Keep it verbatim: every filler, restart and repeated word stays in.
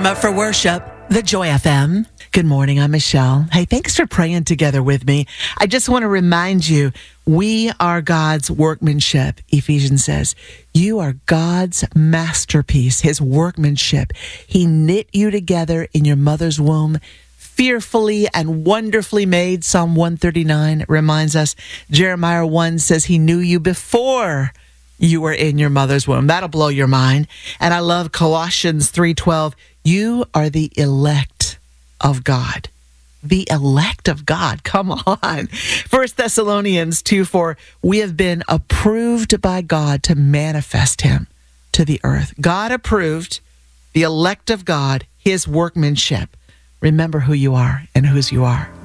Time up for worship. The Joy F M. Good morning. I'm Michelle. Hey, thanks for praying together with me. I just want to remind you, we are God's workmanship. Ephesians says, you are God's masterpiece, his workmanship. He knit you together in your mother's womb, fearfully and wonderfully made. Psalm one thirty-nine reminds us. Jeremiah one says he knew you before you were in your mother's womb. That'll blow your mind. And I love Colossians three twelve. You are the elect of God. The elect of God. Come on. First Thessalonians two four. We have been approved by God to manifest him to the earth. God approved, the elect of God, his workmanship. Remember who you are and whose you are.